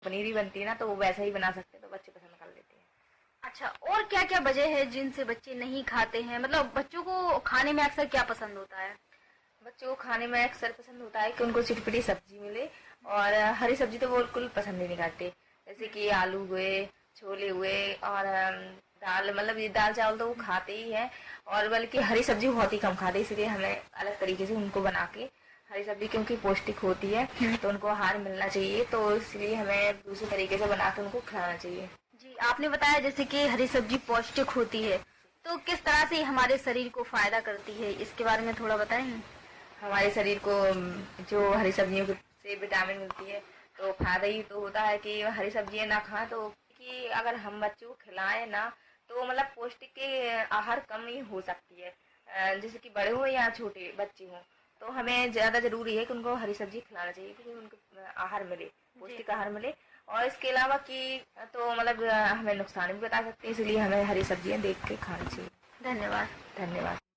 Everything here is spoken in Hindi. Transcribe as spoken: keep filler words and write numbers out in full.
पनीर ही बनती है ना, तो वो वैसा ही बना सकते हैं, तो बच्चे पसंद कर लेते हैं। अच्छा, और क्या क्या वजह है जिनसे बच्चे नहीं खाते हैं? मतलब बच्चों को खाने में अक्सर क्या पसंद होता है? बच्चों को खाने में अक्सर पसंद होता है कि उनको चिटपटी सब्जी मिले, और हरी सब्जी तो वो बिल्कुल पसंद ही नहीं करते। जैसे कि आलू हुए, छोले हुए, और अम, दाल, मतलब ये दाल चावल तो वो खाते ही हैं, और बल्कि हरी सब्जी बहुत ही कम खाते हैं। इसलिए हमें अलग तरीके से उनको बना के, हरी सब्जी क्योंकि पौष्टिक होती है तो उनको आहार मिलना चाहिए, तो इसलिए हमें दूसरे तरीके से बना के उनको खिलाना चाहिए। जी, आपने बताया जैसे कि हरी सब्जी पौष्टिक होती है, तो किस तरह से हमारे शरीर को फायदा करती है, इसके बारे में थोड़ा बताएंगे? हमारे शरीर को अम, जो हरी सब्जियों के- से विटामिन मिलती है, तो फायदा ही तो होता है कि हरी सब्जियां ना खाएं, तो कि अगर हम बच्चों को खिलाएं ना, तो मतलब पौष्टिक के आहार कम ही हो सकती है। अ, जैसे कि बड़े हो या छोटे बच्चे हों, तो हमें ज्यादा जरूरी है कि उनको हरी सब्जी खिलाना चाहिए, क्योंकि उनको अ, आहार मिले, पौष्टिक आहार मिले। और इसके अलावा कि तो मतलब अ, हमें नुकसान भी बता सकते हैं, इसलिए हमें हरी सब्जियां देख के खानी चाहिए। धन्यवाद। धन्यवाद।